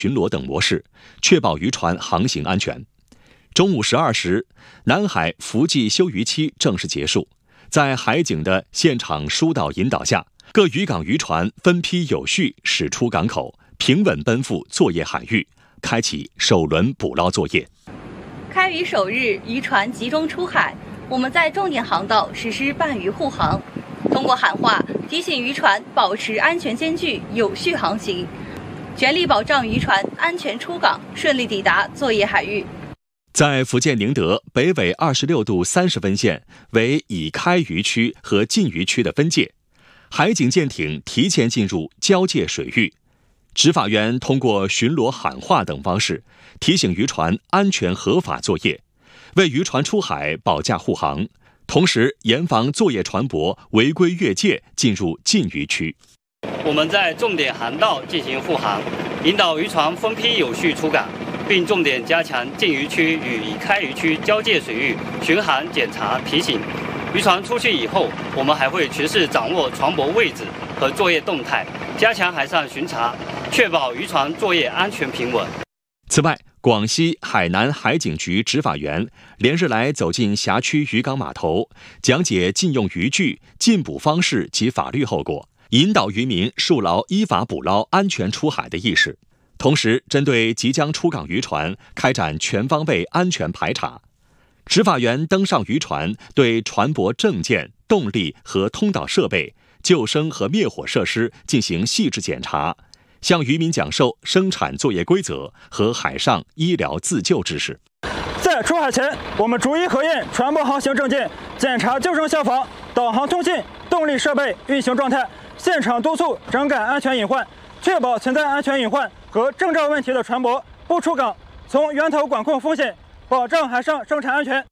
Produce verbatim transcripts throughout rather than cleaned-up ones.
巡逻等模式，确保渔船航行安全。中午十二时，南海伏季休渔期正式结束，在海警的现场疏导引导下，各渔港渔船分批有序驶出港口，平稳奔赴作业海域，开启首轮捕捞作业。 开渔首日，渔船集中出海，我们在重点航道实施伴渔护航，通过喊话提醒渔船保持安全间距，有序航行，全力保障渔船安全出港，顺利抵达作业海域。 在福建宁德北纬二十六度三十分线为已开渔区和禁渔区的分界，海警舰艇提前进入交界水域，执法员通过巡逻喊话等方式提醒渔船安全合法作业，为渔船出海保驾护航，同时严防作业船舶违规越界进入禁渔区。 我们在重点航道进行护航，引导渔船分批有序出港，并重点加强禁渔区与已开渔区交界水域巡航检查提醒。渔船出去以后，我们还会巡视掌握船舶位置和作业动态，加强海上巡查，确保渔船作业安全平稳。 此外，广西海南海警局执法员连日来走进辖区渔港码头，讲解禁用渔具、禁捕方式及法律后果，引导渔民树牢依法捕捞、安全出海的意识。同时，针对即将出港渔船开展全方位安全排查。执法员登上渔船，对船舶证件、动力和通导设备、救生和灭火设施进行细致检查，向渔民讲授生产作业规则和海上医疗自救知识。 在出海前，我们逐一核验船舶航行证件，检查救生消防、导航通信、动力设备运行状态，现场督促整改安全隐患，确保存在安全隐患和证照问题的船舶不出港，从源头管控风险，保障海上生产安全。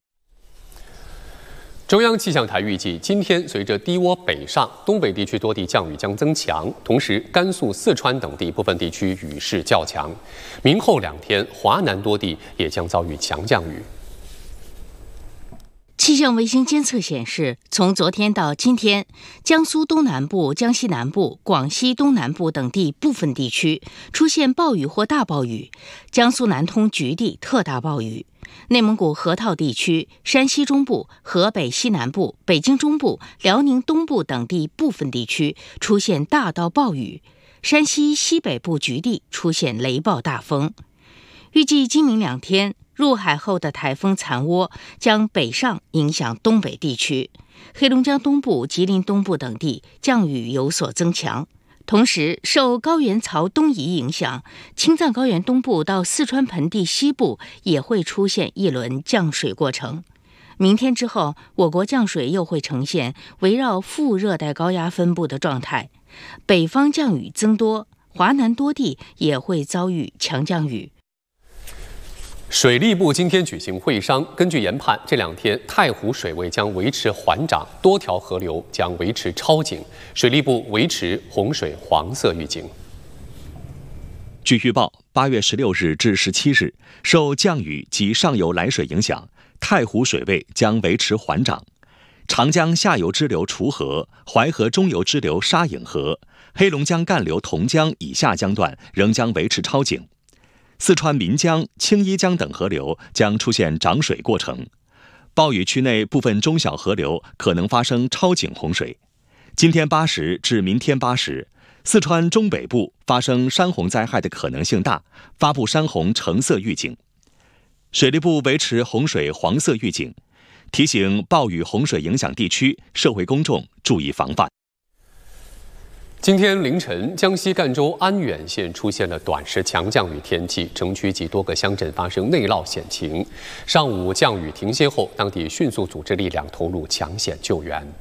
中央气象台预计，今天随着低涡北上，东北地区多地降雨将增强，同时甘肃、四川等地部分地区雨势较强。明后两天，华南多地也将遭遇强降雨。 气象卫星监测显示，从昨天到今天，江苏东南部、江西南部、广西东南部等地部分地区出现暴雨或大暴雨，江苏南通局地特大暴雨。内蒙古河套地区、山西中部、河北西南部、北京中部、辽宁东部等地部分地区出现大到暴雨，山西西北部局地出现雷暴大风。预计今明两天，入海后的台风残涡将北上影响东北地区，黑龙江东部、吉林东部等地降雨有所增强。同时，受高原槽东移影响，青藏高原东部到四川盆地西部也会出现一轮降水过程。明天之后，我国降水又会呈现围绕副热带高压分布的状态，北方降雨增多，华南多地也会遭遇强降雨。 水利部今天举行会商，根据研判，这两天太湖水位将维持缓涨，多条河流将维持超警。水利部维持洪水黄色预警。 据预报，八月十六日至十七日，受降雨及上游来水影响，太湖水位将维持缓涨。长江下游支流楚河、淮河中游支流沙颍河、黑龙江干流同江以下江段仍将维持超警。四川岷江、青衣江等河流将出现涨水过程，暴雨区内部分中小河流可能发生超警洪水。今天八时至明天八时，四川中北部发生山洪灾害的可能性大，发布山洪橙色预警。水利部维持洪水黄色预警，提醒暴雨洪水影响地区社会公众注意防范。 今天凌晨，江西赣州安远县出现了短时强降雨天气，城区及多个乡镇发生内涝险情。上午降雨停歇后，当地迅速组织力量投入抢险救援。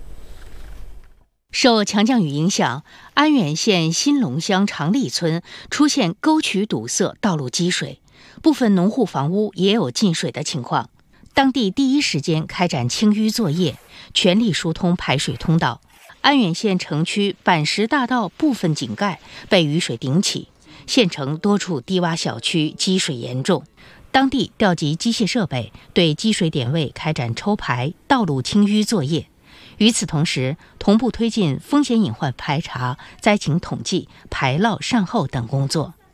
受强降雨影响，安远县新隆乡长利村出现沟渠堵塞、道路积水，部分农户房屋也有进水的情况。当地第一时间开展清淤作业，全力疏通排水通道。安远县城区板石大道部分井盖被雨水顶起，县城多处低洼小区积水严重，当地调集机械设备对积水点位开展抽排、道路清淤作业。与此同时，同步推进风险隐患排查、灾情统计、排涝善后等工作。